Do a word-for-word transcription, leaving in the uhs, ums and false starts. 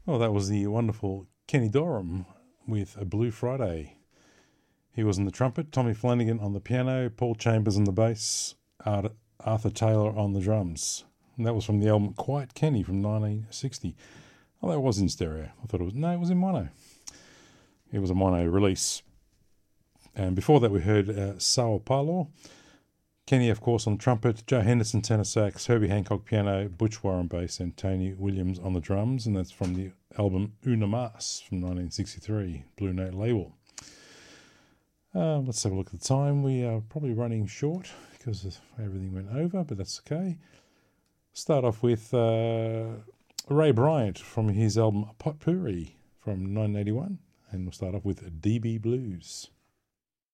Oh, that was the wonderful Kenny Dorham with A Blue Friday. He was on the trumpet, Tommy Flanagan on the piano, Paul Chambers on the bass, Arthur Taylor on the drums. And that was from the album Quiet Kenny from nineteen sixty. Oh, that was in stereo. I thought it was, no, it was in mono. It was a mono release. And before that we heard uh, Sao Paulo. Kenny, of course, on trumpet, Joe Henderson tenor sax, Herbie Hancock piano, Butch Warren bass, and Tony Williams on the drums. And that's from the album Una Mas from nineteen sixty-three, Blue Note label. Uh, let's have a look at the time. We are probably running short because everything went over, but that's okay. Start off with uh, Ray Bryant from his album Potpourri from nineteen eighty-one. And we'll start off with D B Blues.